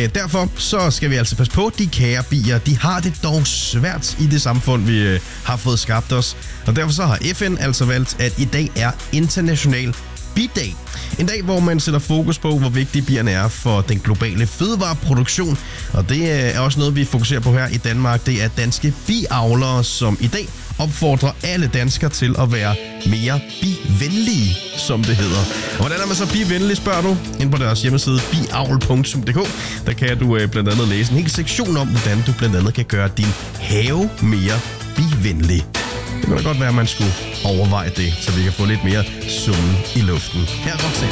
derfor så skal vi altså passe på de kære bier. De har det dog svært i det samfund, vi har fået skabt os. Og derfor så har FN altså valgt, at i dag er international bidag. En dag, hvor man sætter fokus på, hvor vigtige bierne er for den globale fødevareproduktion. Og det er også noget, vi fokuserer på her i Danmark. Det er danske biavlere, som i dag opfordrer alle danskere til at være mere bivenlige, som det hedder. Og hvordan er man så bivenlig, spørger du? Ind på deres hjemmeside biavl.dk. Der kan du blandt andet læse en hel sektion om, hvordan du blandt andet kan gøre din have mere bivenlig. Det kunne da godt være, at man skulle overveje det, så vi kan få lidt mere summen i luften. Her er Roxanne.